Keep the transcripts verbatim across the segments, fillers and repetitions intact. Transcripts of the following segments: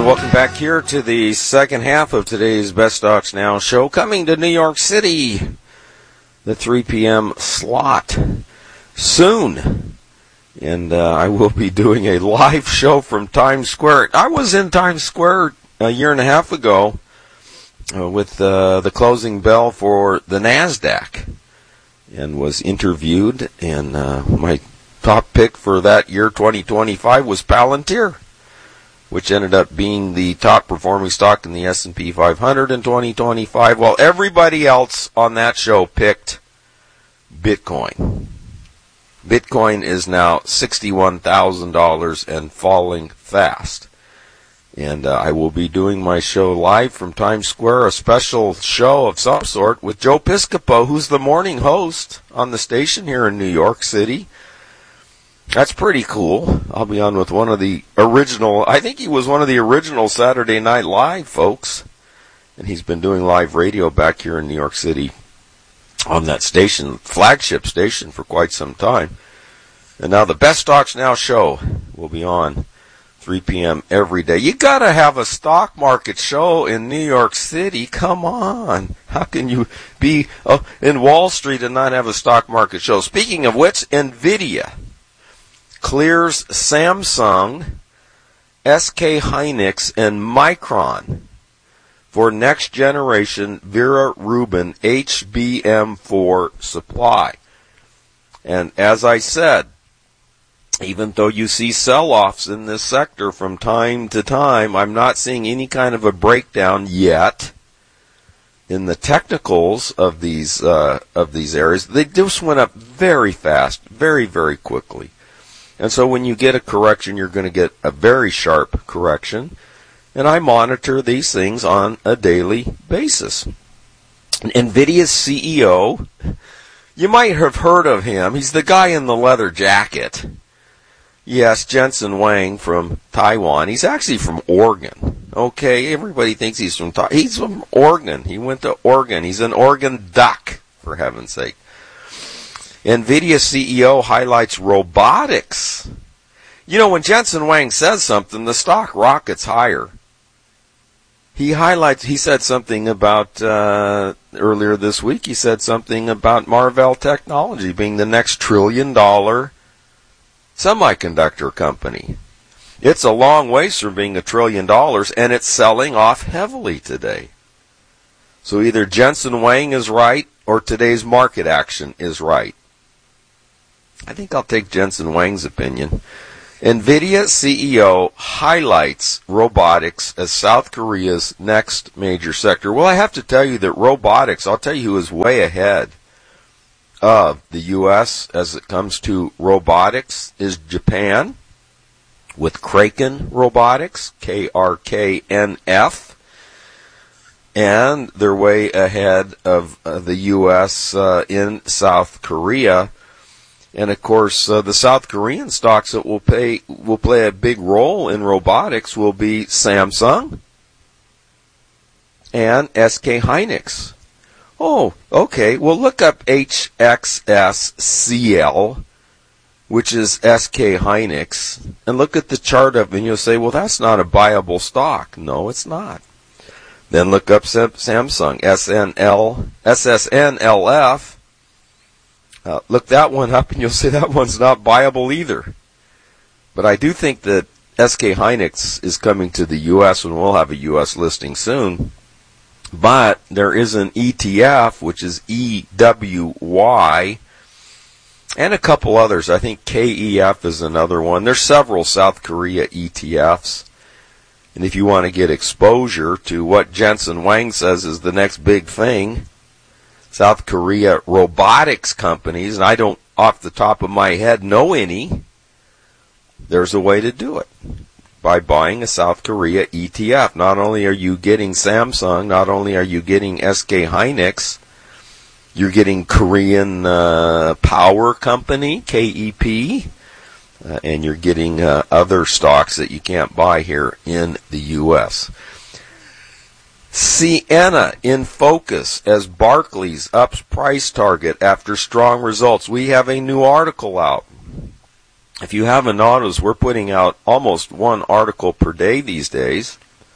welcome back here to the second half of today's Best Stocks Now show, coming to New York City, the three p.m. slot soon. And uh, I will be doing a live show from Times Square. I was in Times Square a year and a half ago uh, with uh, the closing bell for the NASDAQ and was interviewed. And uh, my top pick for that year, twenty twenty-five, was Palantir, which ended up being the top performing stock in the S and P five hundred in twenty twenty-five, while everybody else on that show picked Bitcoin. Bitcoin is now sixty-one thousand dollars and falling fast. And uh, I will be doing my show live from Times Square, a special show of some sort with Joe Piscopo, who's the morning host on the station here in New York City. That's pretty cool. I'll be on with one of the original, I think he was one of the original Saturday Night Live folks. And he's been doing live radio back here in New York City on that station, flagship station, for quite some time. And now the Best Stocks Now show will be on three p.m. every day. You gotta have a stock market show in New York City. Come on. How can you be uh, in Wall Street and not have a stock market show? Speaking of which, NVIDIA clears Samsung, S K Hynix, and Micron for next generation Vera Rubin H B M four supply. And as I said, even though you see sell-offs in this sector from time to time, I'm not seeing any kind of a breakdown yet in the technicals of these uh, of these areas. They just went up very fast, very, very quickly. And so when you get a correction, you're going to get a very sharp correction. And I monitor these things on a daily basis. NVIDIA's C E O, you might have heard of him. He's the guy in the leather jacket. Yes, Jensen Huang from Taiwan. He's actually from Oregon. Okay, everybody thinks he's from Taiwan. He's from Oregon. He went to Oregon. He's an Oregon duck, for heaven's sake. NVIDIA C E O highlights robotics. You know, when Jensen Huang says something, the stock rockets higher. He highlights, he said something about, uh, earlier this week, he said something about Marvell Technology being the next trillion dollar semiconductor company. It's a long ways from being a trillion dollars, and it's selling off heavily today. So either Jensen Huang is right, or today's market action is right. I think I'll take Jensen Huang's opinion. NVIDIA C E O highlights robotics as South Korea's next major sector. Well, I have to tell you that robotics, I'll tell you who is way ahead of the U S as it comes to robotics is Japan with Kraken Robotics, K R K N F. And they're way ahead of uh, the U S uh, in South Korea. And of course, uh, the South Korean stocks that will pay will play a big role in robotics will be Samsung and S K Hynix. Oh, okay. Well, look up H X S C L, which is S K Hynix, and look at the chart of it, and you'll say, well, that's not a buyable stock. No, it's not. Then look up Samsung, S N L, S S N L F. Uh, look that one up, and you'll say that one's not buyable either. But I do think that S K Hynix is coming to the U S, and we'll have a U S listing soon. But there is an E T F, which is E W Y, and a couple others. I think K E F is another one. There's several South Korea E T Fs. And if you want to get exposure to what Jensen Huang says is the next big thing, South Korea robotics companies, and I don't, off the top of my head, know any, there's a way to do it. By buying a South Korea E T F. Not only are you getting Samsung, not only are you getting S K Hynix, you're getting Korean uh, Power Company, K E P, uh, and you're getting uh, other stocks that you can't buy here in the U S Ciena in focus as Barclays ups price target after strong results. We have a new article out. If you haven't noticed, we're putting out almost one article per day these days.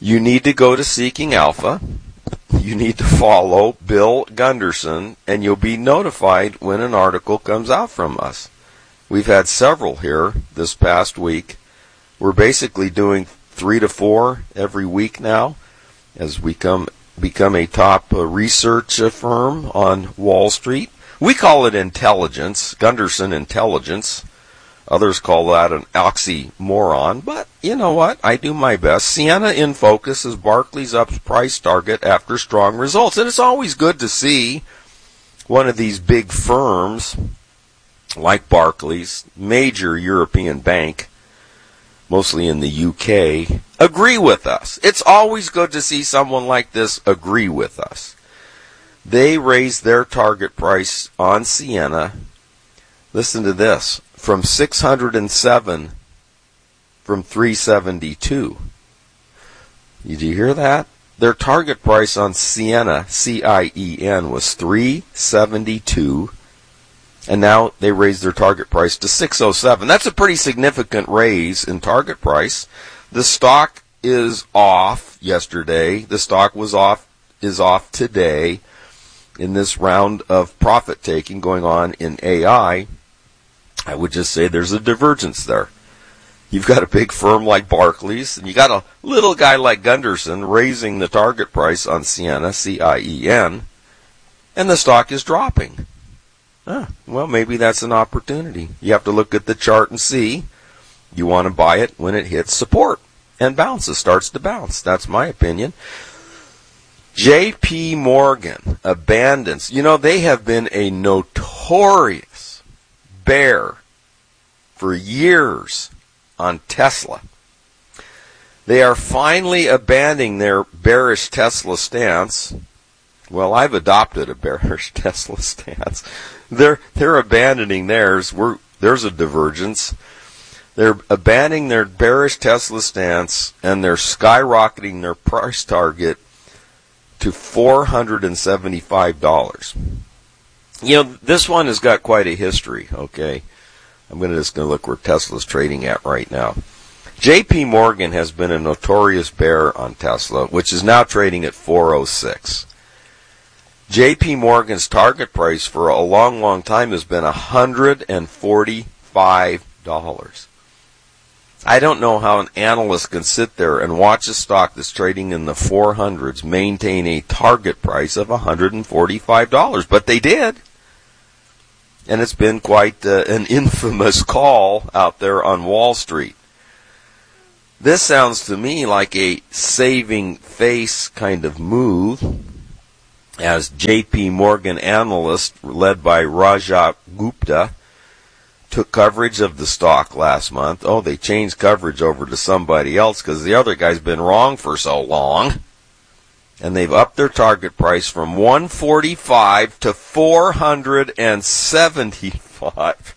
You need to go to Seeking Alpha. You need to follow Bill Gunderson, and you'll be notified when an article comes out from us. We've had several here this past week. We're basically doing three to four every week now as we come become a top uh, research uh, firm on Wall Street. We call it intelligence, Gunderson Intelligence. Others call that an oxymoron, but you know what? I do my best. Sienna in focus is Barclays' up price target after strong results. And it's always good to see one of these big firms like Barclays, major European bank, mostly in the U K, agree with us. It's always good to see someone like this agree with us. They raised their target price on Sienna. Listen to this. From six hundred seven from three seventy-two. Did you hear that? Their target price on Sienna, C I E N, was three seventy-two, and now they raised their target price to six oh seven. That's a pretty significant raise in target price. The stock is off yesterday. The stock was off, is off today in this round of profit taking going on in A I. I would just say there's a divergence there. You've got a big firm like Barclays, and you got a little guy like Gunderson raising the target price on Sienna, C I E N, and the stock is dropping. Huh, well, maybe that's an opportunity. You have to look at the chart and see. You want to buy it when it hits support and bounces, starts to bounce. That's my opinion. J P Morgan abandons. You know, they have been a notorious bear for years on Tesla. They are finally abandoning their bearish Tesla stance. Well, I've adopted a bearish Tesla stance. They're they're abandoning theirs. We're, there's a divergence. They're abandoning their bearish Tesla stance, and they're skyrocketing their price target to four hundred seventy-five dollars. You know, this one has got quite a history, okay? I'm gonna just going to look where Tesla's trading at right now. J P Morgan has been a notorious bear on Tesla, which is now trading at four oh six. J P Morgan's target price for a long, long time has been one hundred forty-five dollars. I don't know how an analyst can sit there and watch a stock that's trading in the four hundreds maintain a target price of one hundred forty-five dollars, but they did. And it's been quite uh, an infamous call out there on Wall Street. This sounds to me like a saving face kind of move, as J P Morgan analysts led by Rajat Gupta took coverage of the stock last month. Oh, they changed coverage over to somebody else because the other guy's been wrong for so long. And they've upped their target price from one forty-five to four seventy-five.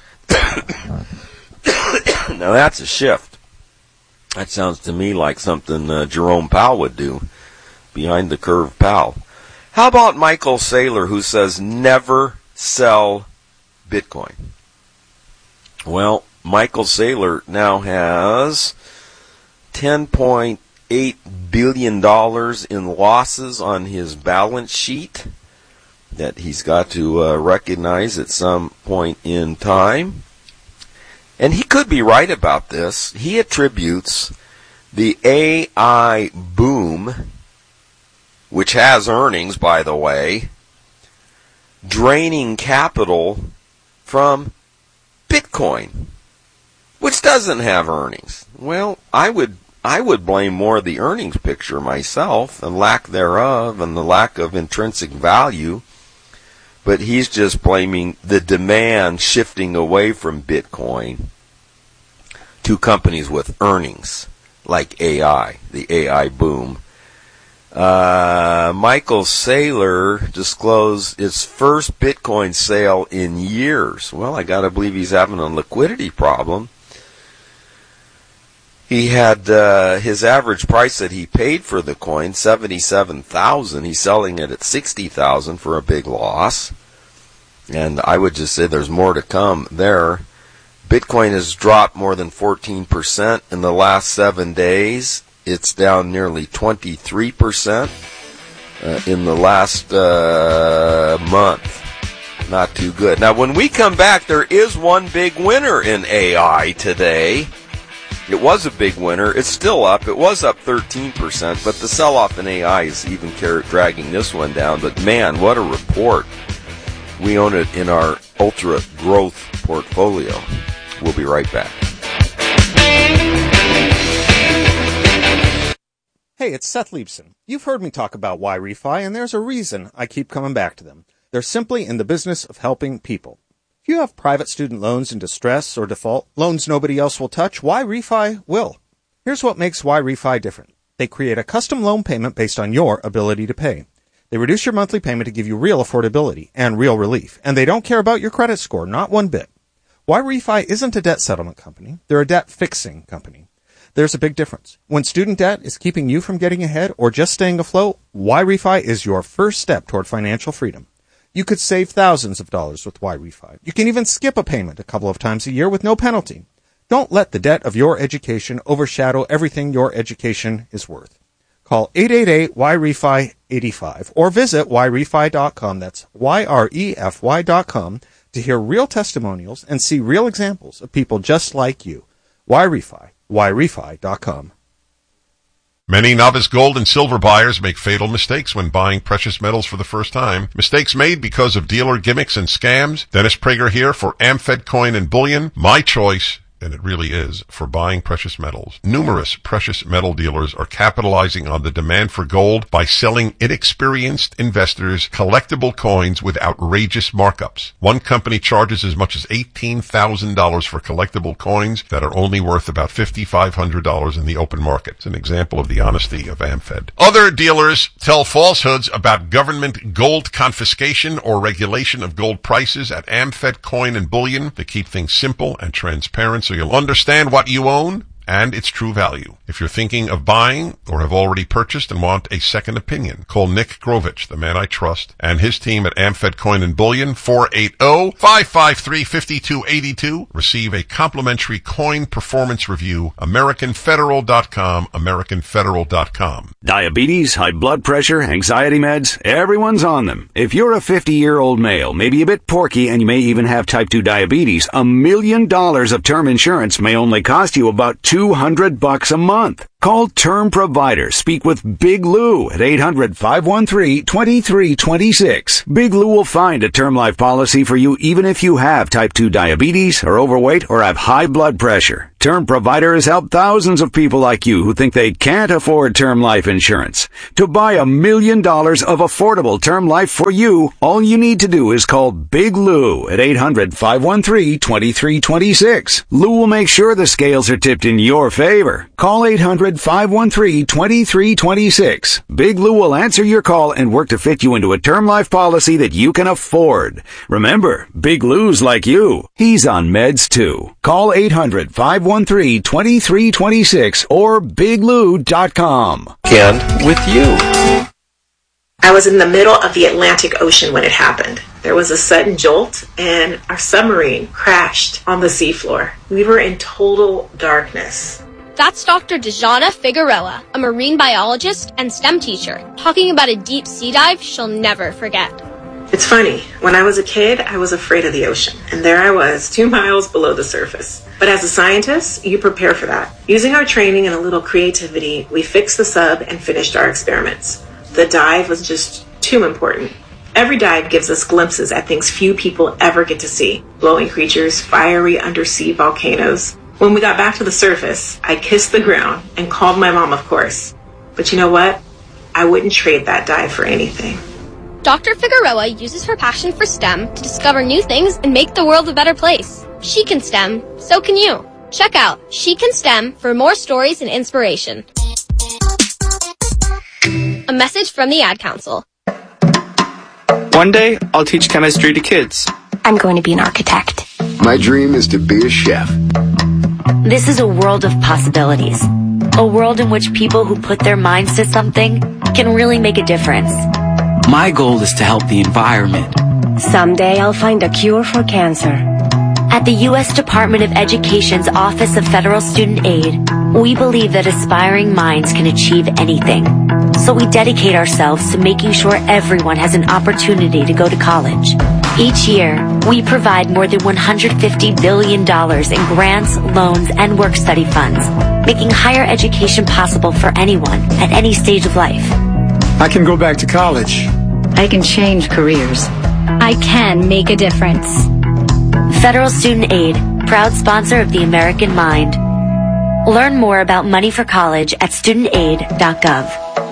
Now that's a shift. That sounds to me like something uh, Jerome Powell would do. Behind the curve Powell. How about Michael Saylor, who says never sell Bitcoin? Well, Michael Saylor now has ten point eight billion dollars in losses on his balance sheet that he's got to uh, recognize at some point in time. And he could be right about this. He attributes the A I boom, which has earnings, by the way, draining capital from Bitcoin, which doesn't have earnings. Well, I would I would blame more the earnings picture myself, and lack thereof, and the lack of intrinsic value. But he's just blaming the demand shifting away from Bitcoin to companies with earnings, like A I, the A I boom. Uh, Michael Saylor disclosed his first Bitcoin sale in years. Well, I gotta believe he's having a liquidity problem. He had uh, his average price that he paid for the coin, seventy-seven thousand dollars. He's selling it at sixty thousand dollars for a big loss. And I would just say there's more to come there. Bitcoin has dropped more than fourteen percent in the last seven days. It's down nearly twenty-three percent uh, in the last uh, month. Not too good. Now, when we come back, there is one big winner in A I today. It was a big winner. It's still up. It was up thirteen percent, but the sell-off in A I is even dragging this one down. But, man, what a report. We own it in our Ultra Growth portfolio. We'll be right back. Hey, it's Seth Leibson. You've heard me talk about Y-Refi, and there's a reason I keep coming back to them. They're simply in the business of helping people. If you have private student loans in distress or default, loans nobody else will touch, Y-Refi will. Here's what makes Y-Refi different. They create a custom loan payment based on your ability to pay. They reduce your monthly payment to give you real affordability and real relief, and they don't care about your credit score, not one bit. Y-Refi isn't a debt settlement company. They're a debt fixing company. There's a big difference. When student debt is keeping you from getting ahead or just staying afloat, Y-Refi is your first step toward financial freedom. You could save thousands of dollars with Y-Refi. You can even skip a payment a couple of times a year with no penalty. Don't let the debt of your education overshadow everything your education is worth. Call eight eight eight Y R E F I eight five or visit Y refi dot com. That's Y R E F Y dot com to hear real testimonials and see real examples of people just like you. Y-Refi, Y refi dot com. Many novice gold and silver buyers make fatal mistakes when buying precious metals for the first time. Mistakes made because of dealer gimmicks and scams. Dennis Prager here for AmFed Coin and Bullion. My choice, and it really is, for buying precious metals. Numerous precious metal dealers are capitalizing on the demand for gold by selling inexperienced investors collectible coins with outrageous markups. One company charges as much as eighteen thousand dollars for collectible coins that are only worth about five thousand five hundred dollars in the open market. It's an example of the honesty of AmFed. Other dealers tell falsehoods about government gold confiscation or regulation of gold prices at AmFed Coin and Bullion. They keep things simple and transparent, so you'll understand what you own and its true value. If you're thinking of buying or have already purchased and want a second opinion, call Nick Grovich, the man I trust, and his team at AmFed Coin and Bullion, four eight zero, five five three, five two eight two. Receive a complimentary coin performance review. American Federal dot com, American Federal dot com. Diabetes, high blood pressure, anxiety meds, everyone's on them. If you're a fifty-year-old male, maybe a bit porky, and you may even have type two diabetes, a million dollars of term insurance may only cost you about two hundred bucks a month. Call Term Provider. Speak with Big Lou at eight hundred, five one three, two three two six. Big Lou will find a term life policy for you even if you have type two diabetes, are overweight, or have high blood pressure. Term Provider has helped thousands of people like you who think they can't afford term life insurance. To buy a million dollars of affordable term life for you, all you need to do is call Big Lou at eight hundred, five one three, two three two six. Lou will make sure the scales are tipped in your favor. Call eight hundred, five one three, two three two six. Big Lou will answer your call and work to fit you into a term life policy that you can afford. Remember, Big Lou's like you. He's on meds too. Call eight hundred, five one three, two three two six or big lou dot com. Ken, with you. I was in the middle of the Atlantic Ocean when it happened. There was a sudden jolt and our submarine crashed on the seafloor. We were in total darkness. That's Doctor Dejana Figueroa, a marine biologist and STEM teacher, talking about a deep sea dive she'll never forget. It's funny, when I was a kid, I was afraid of the ocean, and there I was, two miles below the surface. But as a scientist, you prepare for that. Using our training and a little creativity, we fixed the sub and finished our experiments. The dive was just too important. Every dive gives us glimpses at things few people ever get to see. Glowing creatures, fiery undersea volcanoes. When we got back to the surface, I kissed the ground and called my mom, of course. But you know what? I wouldn't trade that dive for anything. Doctor Figueroa uses her passion for STEM to discover new things and make the world a better place. She can STEM, so can you. Check out She Can STEM for more stories and inspiration. A message from the Ad Council. One day, I'll teach chemistry to kids. I'm going to be an architect. My dream is to be a chef. This is a world of possibilities. A world in which people who put their minds to something can really make a difference. My goal is to help the environment. Someday I'll find a cure for cancer. At the U S Department of Education's Office of Federal Student Aid, We believe that aspiring minds can achieve anything. So we dedicate ourselves to making sure everyone has an opportunity to go to college. Each year, we provide more than one hundred fifty billion dollars in grants, loans, and work-study funds, making higher education possible for anyone at any stage of life. I can go back to college. I can change careers. I can make a difference. Federal Student Aid, proud sponsor of the American Mind. Learn more about money for college at student aid dot gov.